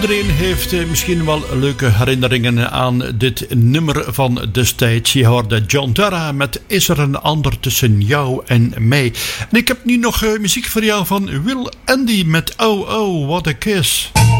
Iedereen heeft misschien wel leuke herinneringen aan dit nummer van destijds. Je hoorde John Terra met Is er een ander tussen jou en mij. En ik heb nu nog muziek voor jou van Will Andy met Oh Oh What a Kiss.